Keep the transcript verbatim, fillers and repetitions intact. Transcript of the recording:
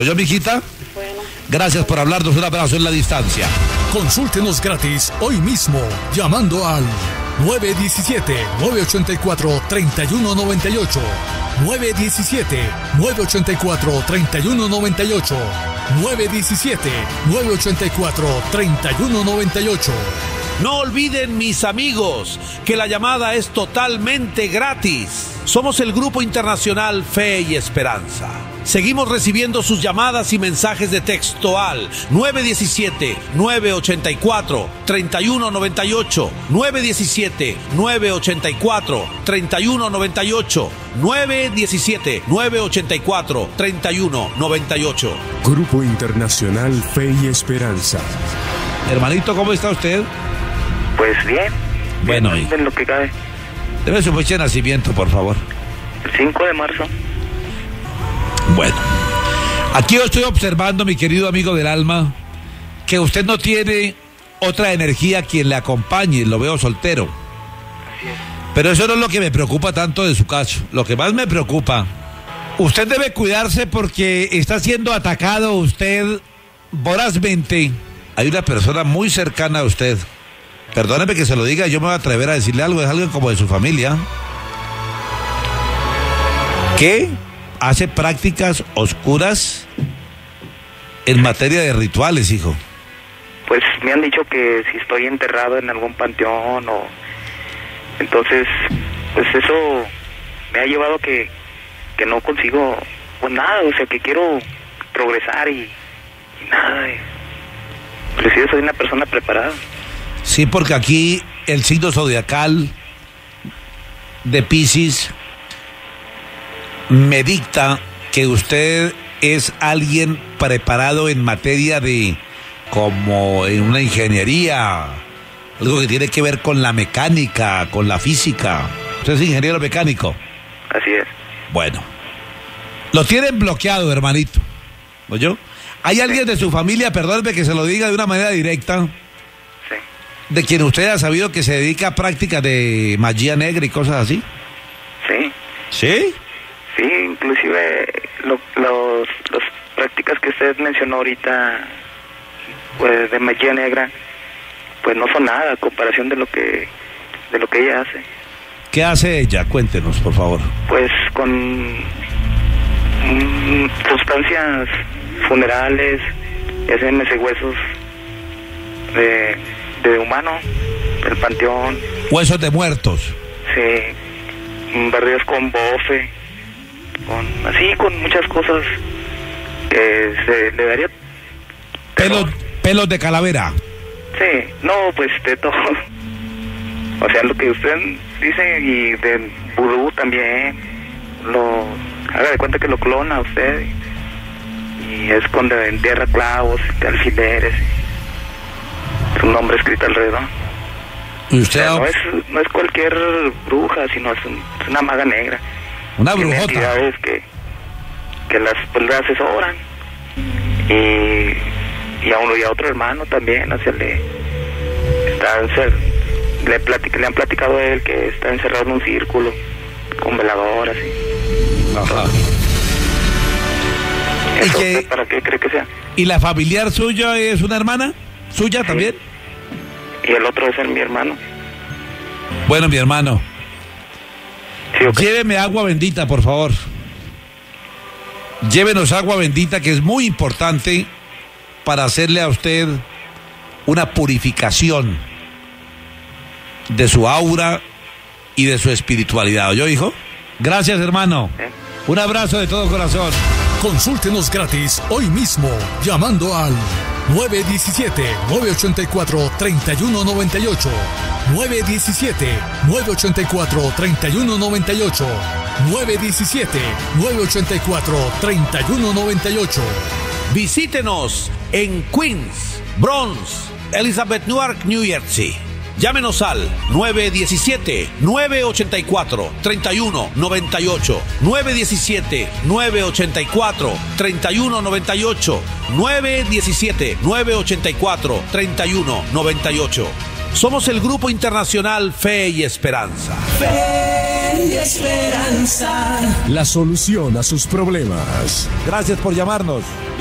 ¿Yo, mijita? Bueno. Gracias por hablarnos. Un abrazo en la distancia. Consúltenos gratis hoy mismo llamando al nueve uno siete, nueve ocho cuatro, tres uno nueve ocho, nueve uno siete, nueve ocho cuatro, tres uno nueve ocho, nueve uno siete, nueve ocho cuatro, tres uno nueve ocho. No olviden, mis amigos, que la llamada es totalmente gratis. Somos el Grupo Internacional Fe y Esperanza. Seguimos recibiendo sus llamadas y mensajes de texto al nueve uno siete, nueve ocho cuatro, tres uno nueve ocho, nueve uno siete, nueve ocho cuatro, tres uno nueve ocho, nueve uno siete, nueve ocho cuatro, tres uno nueve ocho. Grupo Internacional Fe y Esperanza. Hermanito, ¿cómo está usted? Pues bien. Bueno, bien, y en lo que cabe. debe su fecha de nacimiento, por favor. El cinco de marzo. Bueno, aquí yo estoy observando, mi querido amigo del alma, que usted no tiene otra energía quien le acompañe. Lo veo soltero. Así es. Pero eso no es lo que me preocupa tanto de su caso. Lo que más me preocupa, usted debe cuidarse porque está siendo atacado usted vorazmente. Hay una persona muy cercana a usted. Perdóneme que se lo diga, yo me voy a atrever a decirle algo, es algo como de su familia. ¿Qué? Hace prácticas oscuras en materia de rituales, hijo. Pues me han dicho que si estoy enterrado en algún panteón o... Entonces, pues eso me ha llevado que, que no consigo pues nada, o sea, que quiero progresar y, y nada. Inclusive soy una persona preparada. Sí, porque aquí el signo zodiacal de Piscis me dicta que usted es alguien preparado en materia de, como en una ingeniería, algo que tiene que ver con la mecánica, con la física. Usted es ingeniero mecánico. Así es. Bueno, lo tienen bloqueado, hermanito. ¿Oyó? ¿Hay alguien de su familia, perdóneme que se lo diga de una manera directa, Sí. de quien usted ha sabido que se dedica a prácticas de magia negra y cosas así? Sí. ¿Sí? Sí, inclusive lo, los, los prácticas que usted mencionó ahorita, pues de magia negra, pues no son nada a comparación de lo que de lo que ella hace. ¿Qué hace ella? Cuéntenos, por favor. Pues con mm, sustancias funerales, hacen ese huesos de, de humano, del panteón. Huesos de muertos. Sí, barridos con bofe, con así, con muchas cosas que se le daría Pelos, pelos de calavera. Sí, no, pues de todo. O sea, lo que usted dice, y de vudú también, lo haga de cuenta que lo clona usted, y es cuando entierra clavos, alfileres, su nombre escrito alrededor. ¿Y usted? O sea, no es, no es cualquier bruja, sino es, un, es una maga negra. Una Tiene brujota. entidades que, que las, pues, las asesoran. Y, y a uno y a otro hermano también, o sea, le, está encer, le, platic, le han platicado a él que está encerrado en un círculo, con veladoras. Y, Ajá. ¿Y, ¿Eso que, para qué cree que sea? ¿Y la familiar suya es una hermana? ¿Suya Sí. también? Y el otro es el, mi hermano. Bueno, mi hermano, Sí, okay. lléveme agua bendita, por favor. Llévenos agua bendita, que es muy importante para hacerle a usted una purificación de su aura y de su espiritualidad. ¿Oyó, hijo? Gracias, hermano. ¿Eh? Un abrazo de todo corazón. Consúltenos gratis hoy mismo llamando al nueve uno siete, nueve ocho cuatro, tres uno nueve ocho, nueve uno siete, nueve ocho cuatro, tres uno nueve ocho, nueve uno siete, nueve ocho cuatro, tres uno nueve ocho. Visítenos en Queens, Bronx, Elizabeth, Newark, New Jersey. Llámenos al nueve uno siete, nueve ocho cuatro, tres uno nueve ocho, nueve uno siete, nueve ocho cuatro, tres uno nueve ocho, nueve uno siete, nueve ocho cuatro, tres uno nueve ocho. Somos el Grupo Internacional Fe y Esperanza. Fe fe y esperanza. La solución a sus problemas. Gracias por llamarnos.